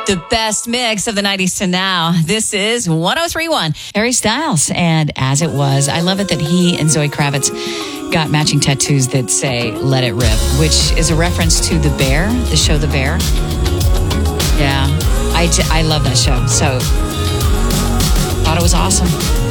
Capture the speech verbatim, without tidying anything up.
The best mix of the nineties to now. This is one oh three point one. Harry Styles and As It Was. I love it that he and Zoe Kravitz got matching tattoos that say Let It Rip, which is a reference to The Bear, the show The Bear. Yeah, I, I love that show. So, thought it was awesome.